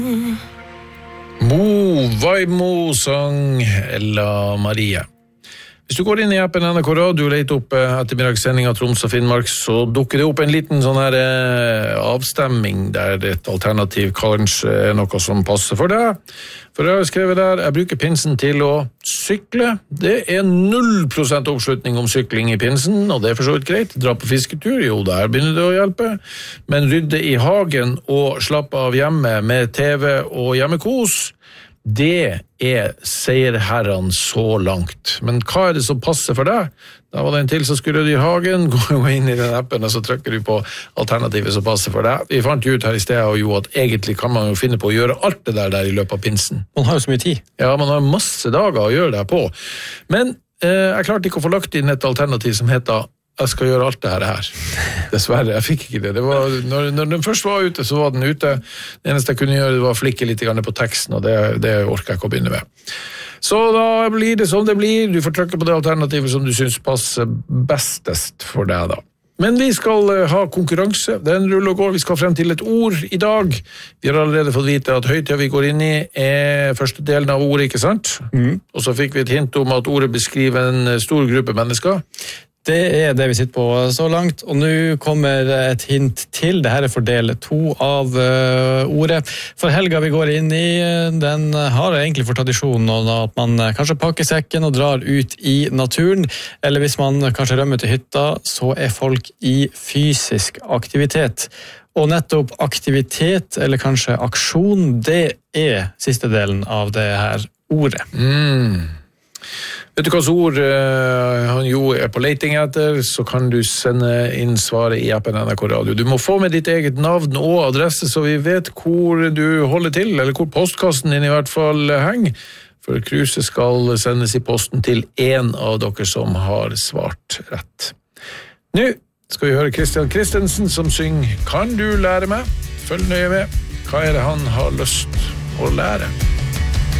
Vaimo sang Ella Marie. Hvis du går inn i appen NRK Radio og leter opp ettermiddagssending av Troms og Finnmark, så dukker det opp en liten sånn her avstemming der et alternativ kanskje er noe som passer for deg. For jeg har skrevet der, jeg bruker pinsen til å sykle. Det er 0% oppslutning om sykling i pinsen, og det er for så vidt greit. Dra på fisketur, jo, der begynner det å hjelpe. Men rydde i hagen og slappe av hjemme med TV og hjemmekos, det er seierherren så langt. Men hva er det som passer for deg? Da var det en til som skulle rydde i hagen. Gå inn i den appen, og så trykker du på alternativet som passer for deg. Vi fant ut her i stedet jo at egentlig kan man jo finne på å gjøre alt det der i løpet av pinsen. Man har jo så mye tid. Ja, man har masse dager å gjøre det på. Men jeg klarte ikke å få lagt inn et alternativ som heter jeg skal gjøre alt det her. Dessverre, jeg fikk ikke det. Det var, når den først var ute, så var den ute. Det eneste jeg kunne gjøre, det var å flikke litt på teksten, og det orker jeg ikke å begynne med. Så da blir det som det blir. Du får trykke på det alternativet som du synes passer bestest for deg da. Men vi skal ha konkurranse. Den ruller og går. Vi skal frem til et ord i dag. Vi har allerede fått vite at høytida vi går inn i er første delen av ordet, ikke sant? Og så fikk vi et hint om at ordet beskriver en stor gruppe mennesker. Det er det vi sitter på så langt, og nå kommer et hint til. Dette er for del 2 av ordet. For helga vi går inn i, den har egentlig for tradisjon at man kanskje pakker sekken og drar ut i naturen, eller hvis man kanskje rømmer til hytta, så er folk i fysisk aktivitet. Og nettopp aktivitet, eller kanskje aksjon, det er siste delen av det her ordet. Vet du hva ord han jo er på leting etter, så kan du sende inn svaret i appen NRK Radio. Du må få med ditt eget navn og adresse, så vi vet hvor du holder til, eller hvor postkassen din i hvert fall henger. For cruiset skal sendes i posten til en av dere som har svart rett. Nå skal vi høre Christian Christensen som synger «Kan du lære meg?» Følg nøye med. Hva er det han har lyst å lære?